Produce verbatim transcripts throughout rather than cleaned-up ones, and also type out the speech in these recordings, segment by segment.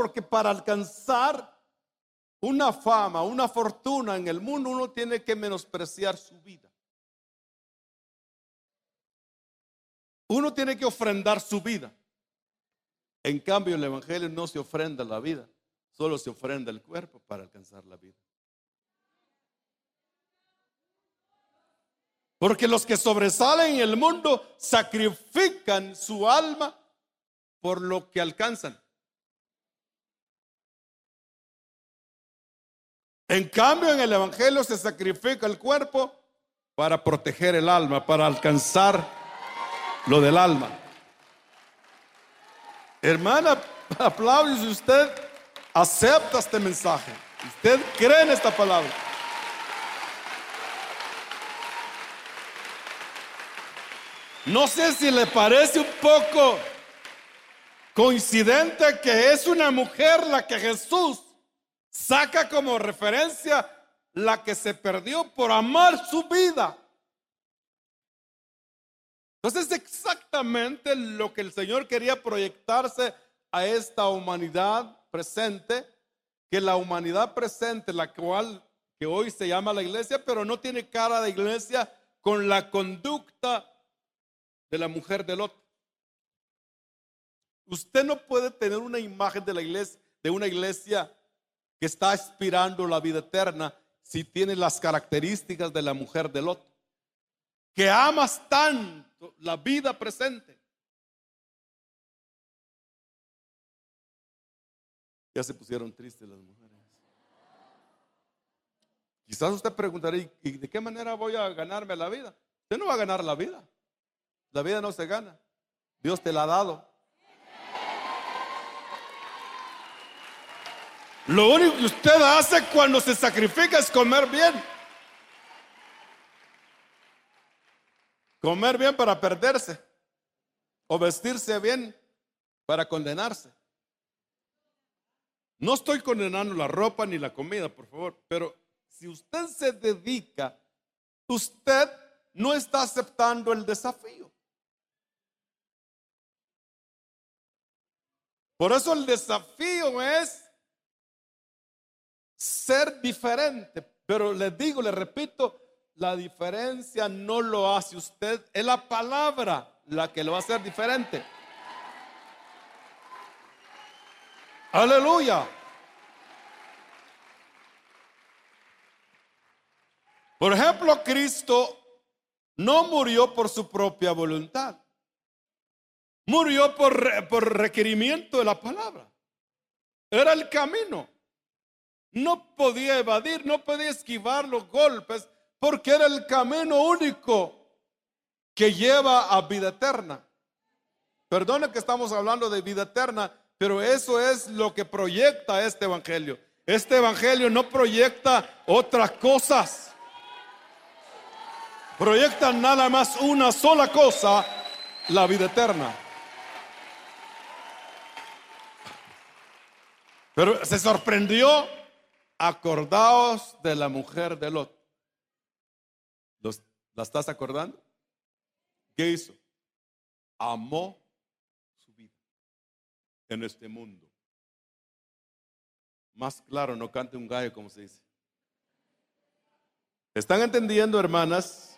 porque para alcanzar una fama, una fortuna en el mundo, uno tiene que menospreciar su vida. Uno tiene que ofrendar su vida. En cambio, en el evangelio no se ofrenda la vida, solo se ofrenda el cuerpo para alcanzar la vida. Porque los que sobresalen en el mundo sacrifican su alma por lo que alcanzan. En cambio, en el evangelio se sacrifica el cuerpo para proteger el alma, para alcanzar lo del alma. Hermana, aplaude si usted acepta este mensaje. Usted cree en esta palabra. No sé si le parece un poco coincidente que es una mujer la que Jesús saca como referencia, la que se perdió por amar su vida. Entonces es exactamente lo que el Señor quería proyectarse a esta humanidad presente, que la humanidad presente, la cual que hoy se llama la iglesia, pero no tiene cara de iglesia, con la conducta de la mujer de Lot. Usted no puede tener una imagen de la iglesia, de una iglesia que está aspirando la vida eterna, si tiene las características de la mujer de Lot, que amas tanto la vida presente. Ya se pusieron tristes las mujeres. Quizás usted preguntaría, ¿y de qué manera voy a ganarme la vida? Usted no va a ganar la vida. La vida no se gana. Dios te la ha dado. Lo único que usted hace cuando se sacrifica es comer bien. Comer bien para perderse. O vestirse bien para condenarse. No estoy condenando la ropa ni la comida, por favor. Pero si usted se dedica, usted no está aceptando el desafío. Por eso el desafío es ser diferente. Pero le digo, le repito, la diferencia no lo hace usted, es la palabra la que lo va a hacer diferente. Aleluya. Por ejemplo, Cristo no murió por su propia voluntad. Murió por, por requerimiento de la palabra. Era el camino. No podía evadir, no podía esquivar los golpes, porque era el camino único que lleva a vida eterna. Perdone que estamos hablando de vida eterna, pero eso es lo que proyecta este evangelio. Este evangelio no proyecta otras cosas. Proyecta nada más una sola cosa, la vida eterna. Pero se sorprendió, acordaos de la mujer de Lot. ¿Los, ¿La estás acordando? ¿Qué hizo? Amó su vida en este mundo. Más claro, no cante un gallo, como se dice. ¿Están entendiendo, hermanas?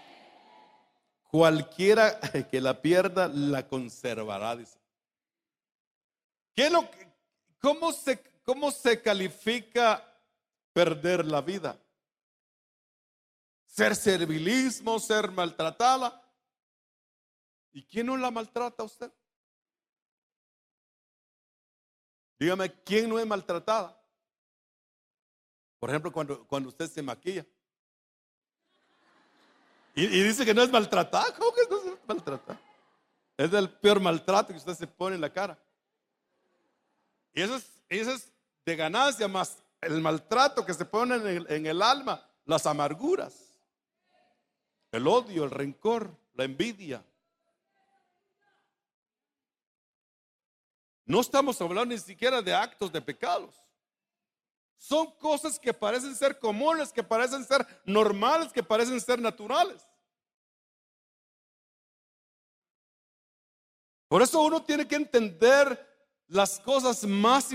Cualquiera que la pierda, la conservará, dice. ¿Qué es lo que, cómo se, cómo se califica perder la vida? Ser servilismo, ser maltratada. ¿Y quién no la maltrata a usted? Dígame, ¿quién no es maltratada? Por ejemplo, cuando, cuando usted se maquilla. Y, y dice que no es maltratada. ¿Cómo que no es maltratada? Es el peor maltrato que usted se pone en la cara. Y eso es, eso es de ganancia, más el maltrato que se pone en el, en el alma, las amarguras, el odio, el rencor, la envidia. No estamos hablando ni siquiera de actos de pecados. Son cosas que parecen ser comunes, que parecen ser normales, que parecen ser naturales. Por eso uno tiene que entender las cosas más